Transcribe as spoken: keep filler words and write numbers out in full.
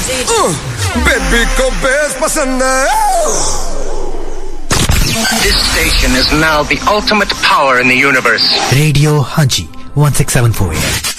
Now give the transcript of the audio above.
Baby को base पसंद है. This station is now the ultimate power in the universe. Radio Haji one six seven four.